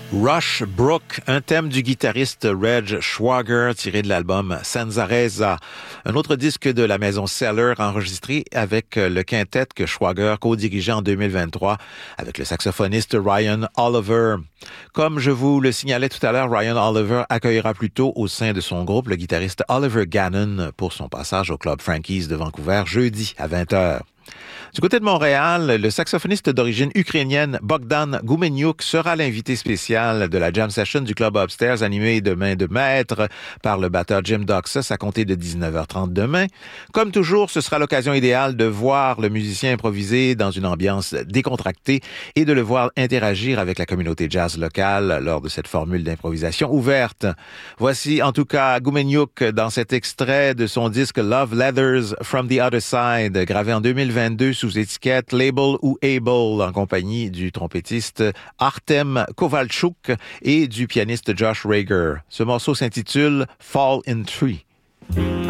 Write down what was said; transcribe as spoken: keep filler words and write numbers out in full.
Rush Brook, un thème du guitariste Reg Schwager tiré de l'album Senza Resa, un autre disque de la maison Cellar enregistré avec le quintet que Schwager co-dirigeait en deux mille vingt-trois avec le saxophoniste Ryan Oliver. Comme je vous le signalais tout à l'heure, Ryan Oliver accueillera plus tôt au sein de son groupe le guitariste Oliver Gannon pour son passage au Club Frankie's de Vancouver jeudi à vingt heures. Du côté de Montréal, le saxophoniste d'origine ukrainienne Bogdan Goumenyuk sera l'invité spécial de la jam session du Club Upstairs animé de main de maître par le batteur Jim Doxas à compter de dix-neuf heures trente demain. Comme toujours, ce sera l'occasion idéale de voir le musicien improviser dans une ambiance décontractée et de le voir interagir avec la communauté jazz locale lors de cette formule d'improvisation ouverte. Voici en tout cas Goumenyuk dans cet extrait de son disque Love Letters from the Other Side, gravé en deux mille vingt-deux sous étiquette Label ou Able en compagnie du trompettiste Artem Kovalchuk et du pianiste Josh Rager. Ce morceau s'intitule Fall in Tree.